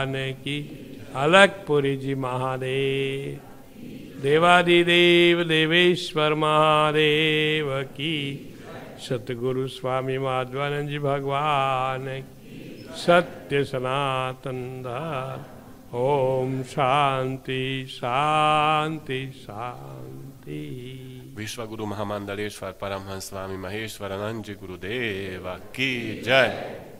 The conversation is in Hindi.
की अलगपुरी जी महादेव, देवादिदेव देवेश्वर महादेव की, सतगुरु स्वामी माधवानंद जी भगवान की, सत्य सनातन धर्म। ओम शांति शांति शांति। विश्वगुरु महामंडलेश्वर परमहंस स्वामी महेश्वरानंद जी गुरुदेव की जय।